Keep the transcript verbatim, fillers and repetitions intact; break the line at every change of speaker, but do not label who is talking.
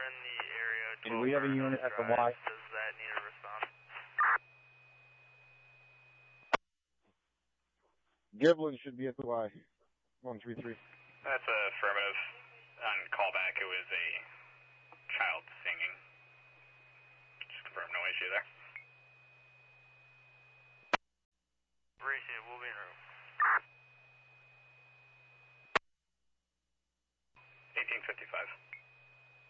in the area.
And we have a unit at the Y.
Does that need a response?
Giblin should be at the Y. one three three.
That's affirmative. On callback, it was a child singing. Just confirm no issue there.
Appreciate it. We'll be in room.
eighteen fifty-five.